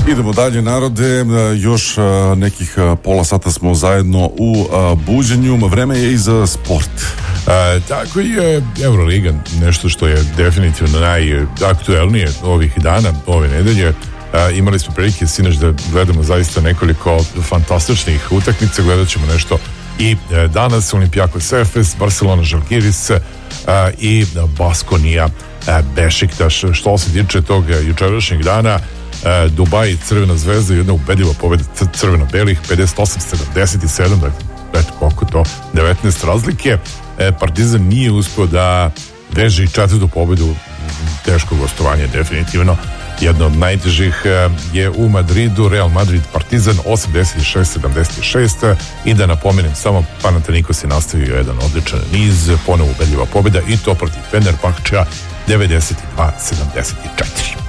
Idemo dalje, narode, još nekih pola sata smo zajedno u buđenju, vreme je i za sport. Tako je Euroliga nešto što je definitivno najaktuelnije ovih dana, ove nedelje. Imali smo prilike sinoć da gledamo zaista nekoliko fantastičnih utakmica, gledat ćemo nešto i danas Olympiakos Efes, Barcelona Žalgiris i Baskonija Bešiktaš. Što se tiče tog jučerašnjeg dana, Dubaj, Crvena zvezda, jedna ubedljiva pobeda crveno-belih, 58-77, dakle, koliko to, 19 razlike. Partizan nije uspio da veže četvrtu pobedu, teško gostovanje definitivno. Jedno od najtežih je u Madridu, Real Madrid Partizan 86-76 i da napomenem samo, Panathinaikos je nastavio jedan odličan niz, ponovo ubedljiva pobeda i to protiv Fenerbahčea 92-74.